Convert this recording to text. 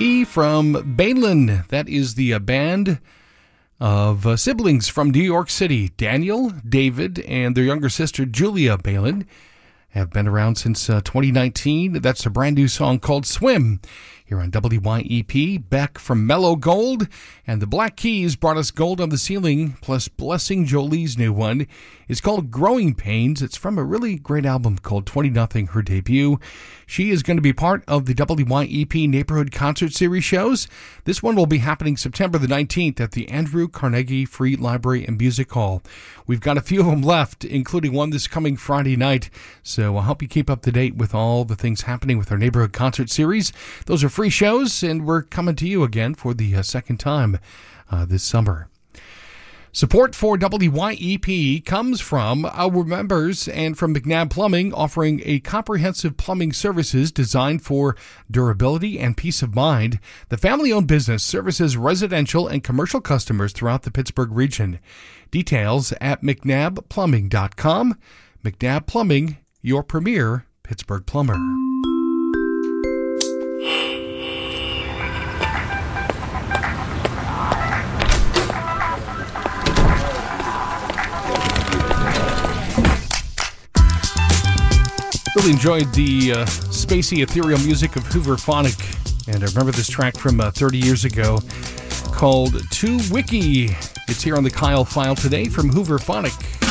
From Balin. That is the band of siblings from New York City. Daniel, David, and their younger sister Julia Balin have been around since 2019. That's a brand new song called Swim here on WYEP. Beck from Mellow Gold, and the Black Keys brought us Gold on the Ceiling, plus Blessing Jolie's new one. It's called Growing Pains. It's from a really great album called 20-0, her debut. She is going to be part of the WYEP Neighborhood Concert Series shows. This one will be happening September the 19th at the Andrew Carnegie Free Library and Music Hall. We've got a few of them left, including one this coming Friday night, so I'll help you keep up to date with all the things happening with our Neighborhood Concert Series. Those are free shows, and we're coming to you again for the second time this summer. Support for WYEP comes from our members and from McNabb Plumbing, offering a comprehensive plumbing services designed for durability and peace of mind. The family-owned business services residential and commercial customers throughout the Pittsburgh region. Details at mcnabbplumbing.com. McNabb Plumbing, your premier Pittsburgh plumber. Really enjoyed the spacey, ethereal music of Hoover Phonic, and I remember this track from 30 years ago called 2 Wiki. It's here on the Kyle File today from Hoover Phonic.